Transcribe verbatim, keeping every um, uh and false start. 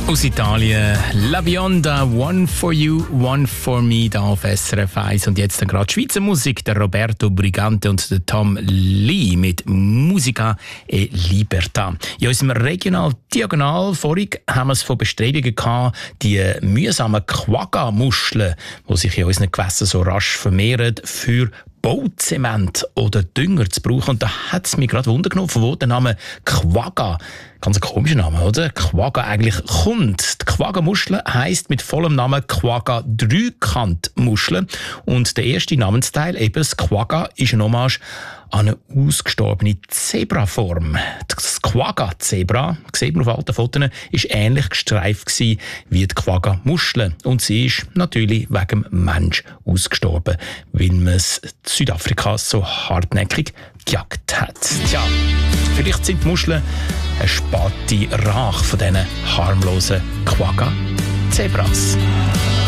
Aus Italien, La Bionda, One for You, One for Me, da auf S R F eins. Und jetzt dann gerade Schweizer Musik, der Roberto Brigante und der Tom Lee mit Musica e Libertà. In unserem regional Diagonal vorig haben wir es von Bestrebungen gehabt, die mühsamen Quagga-Muscheln, die sich in unseren Gewässern so rasch vermehren, für Bauzement oder Dünger zu brauchen. Und da hat es mich gerade Wunder genommen, von wo der Name Quagga, ganz ein komischer Name, oder? Quagga eigentlich kommt. Die Quagga-Muschel heisst mit vollem Namen Quagga-Dreikantmuschel. Und der erste Namensteil, eben das Quagga, ist eine Hommage an eine ausgestorbene Zebraform. Das Quagga-Zebra, sieht man auf alten Fotos, war ähnlich gestreift gewesen wie die Quagga-Muschel. Und sie ist natürlich wegen dem Mensch ausgestorben, weil man es in Südafrika so hartnäckig gejagt hat. Tja, vielleicht sind die Muscheln eine späte Rache von diesen harmlosen Quagga-Zebras.